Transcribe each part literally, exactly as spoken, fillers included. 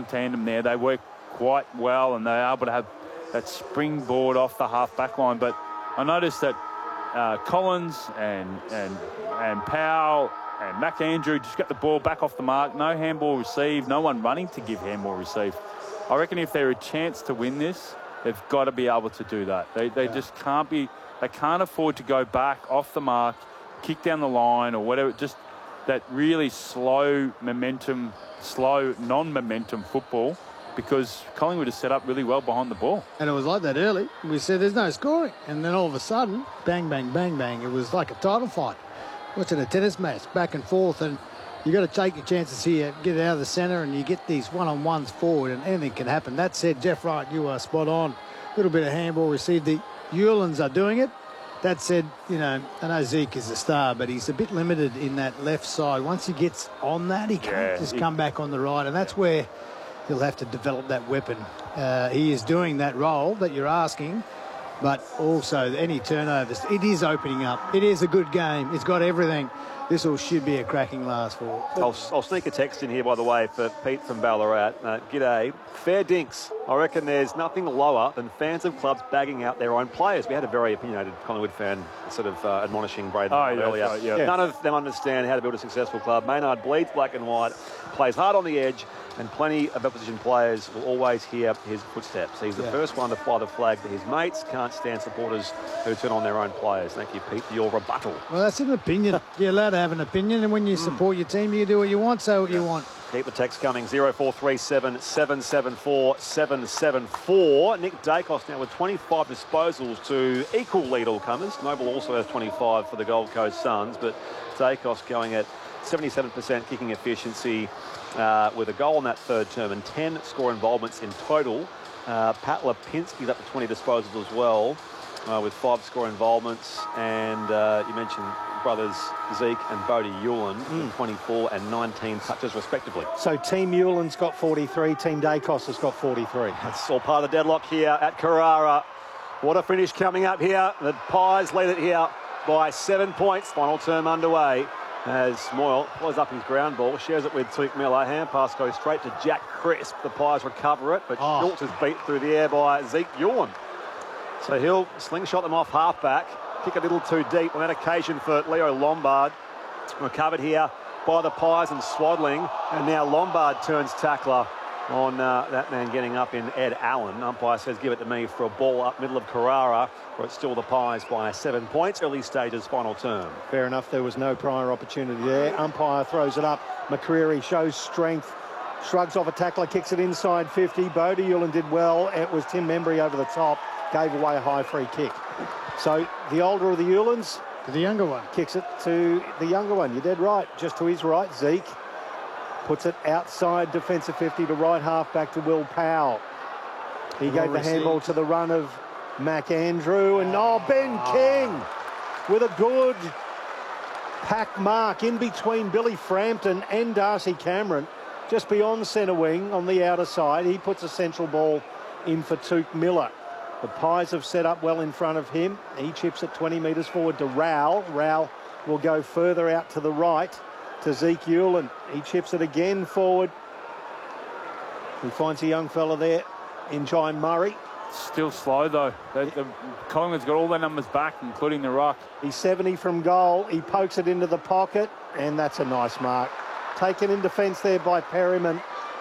in tandem there. They work quite well, and they're able to have that springboard off the half-back line. But I noticed that uh, Collins and, and, and Powell and McAndrew just got the ball back off the mark. No handball received, no one running to give handball received. I reckon if they're a chance to win this, they've got to be able to do that. They, they yeah. just can't be, they can't afford to go back off the mark, kick down the line or whatever. Just that really slow momentum, slow non-momentum football, because Collingwood is set up really well behind the ball. And it was like that early. We said there's no scoring. And then all of a sudden, bang, bang, bang, bang. It was like a title fight. Watching a tennis match, back and forth. And you got to take your chances here, get it out of the centre, and you get these one-on-ones forward, and anything can happen. That said, Jeff Wright, you are spot on. A little bit of handball received. The Ewlands are doing it. That said, you know, I know Zeke is a star, but he's a bit limited in that left side. Once he gets on that, he can't yeah, just he... come back on the right, and that's where he'll have to develop that weapon. Uh, he is doing that role that you're asking, but also any turnovers. It is opening up. It is a good game. It's got everything. This all should be a cracking last four. I'll, I'll sneak a text in here, by the way, for Pete from Ballarat. Uh, G'day. Fair dinks. I reckon there's nothing lower than fans of clubs bagging out their own players. We had a very opinionated Collingwood fan sort of uh, admonishing Braden oh, yeah, earlier. right, yeah. None of them understand how to build a successful club. Maynard bleeds black and white, plays hard on the edge, and plenty of opposition players will always hear his footsteps. He's the yeah. first one to fly the flag to his mates. Can't stand supporters who turn on their own players. Thank you, Pete, for your rebuttal. Well, that's an opinion. You're allowed to have an opinion, and when you support your team, you do what you want, say what you want. Keep the text coming. zero four three seven, seven seven four, seven seven four. Nick Dacos now with twenty-five disposals to equal lead all-comers. Noble also has twenty-five for the Gold Coast Suns, but Dacos going at seventy-seven percent kicking efficiency uh, with a goal in that third term and ten score involvements in total. Uh, Pat Lipinski's up to twenty disposals as well uh, with five score involvements. And uh, you mentioned brothers Zeke and Bodie Ewland, mm. twenty-four and nineteen touches respectively. So Team Ewland's got forty-three, Team Dacos has got forty-three. That's all part of the deadlock here at Carrara. What a finish coming up here. The Pies lead it here by seven points. Final term underway as Moyle pulls up his ground ball, shares it with Tuke Miller. Hand pass goes straight to Jack Crisp. The Pies recover it, but oh. Schultz is beat through the air by Zeke Ewland. So he'll slingshot them off halfback. Kick a little too deep on that occasion for Leo Lombard. Recovered here by the Pies and Swaddling. And now Lombard turns tackler on uh, that man getting up in Ed Allen. Umpire says give it to me for a ball up middle of Carrara, where it's still the Pies by seven points. Early stages, final term. Fair enough, there was no prior opportunity there. Umpire throws it up. McCreary shows strength. Shrugs off a tackler, kicks it inside fifty. Bodie Ewland did well. It was Tim Membry over the top. Gave away a high free kick. So the older of the Ewlands, to the younger one, kicks it to the younger one. You're dead right. Just to his right, Zeke puts it outside defensive fifty to right half back to Will Powell. He well gave the received. handball to the run of McAndrew, and oh, Ben oh. King with a good pack mark in between Billy Frampton and Darcy Cameron, just beyond centre wing on the outer side. He puts a central ball in for Tuke Miller. The Pies have set up well in front of him. He chips it twenty metres forward to Rowell. Rowell will go further out to the right to Zeke Ewland. He chips it again forward. He finds a young fella there in John Murray. Still slow, though. The, the, Collingwood's got all their numbers back, including the ruck. He's seventy from goal. He pokes it into the pocket, and that's a nice mark. Taken in defence there by Perryman.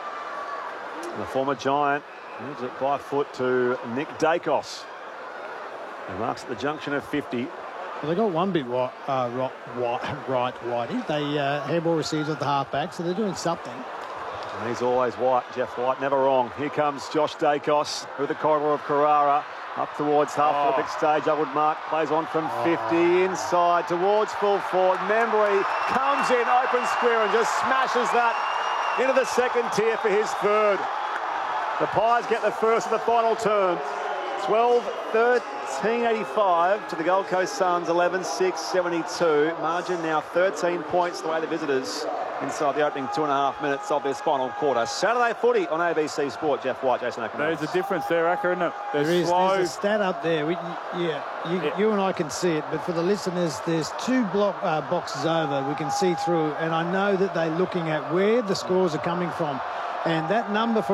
The former Giant moves it by foot to Nick Dacos. He marks at the junction of fifty. Well, they got one bit right, uh, right, right, right Whitey. They uh, handball receives at the halfback, so they're doing something. And he's always White, Jeff White, never wrong. Here comes Josh Dacos through the corridor of Carrara, up towards half oh. the big stage. Upward mark, plays on from oh. fifty, inside towards full forward. Membry comes in open square and just smashes that into the second tier for his third. The Pies get the first of the final term. twelve thirteen eighty-five to the Gold Coast Suns, eleven six seventy-two. Margin now thirteen points the way the visitors inside the opening two and a half minutes of this final quarter. Saturday footy on A B C Sport. Jeff White, Jason O'Connor. There's a difference there, Acker, isn't it? There's there is. Slow. There's a stat up there. We, yeah, you, yeah, you and I can see it, but for the listeners, there's two block uh, boxes over. We can see through, and I know that they're looking at where the scores are coming from. And that number for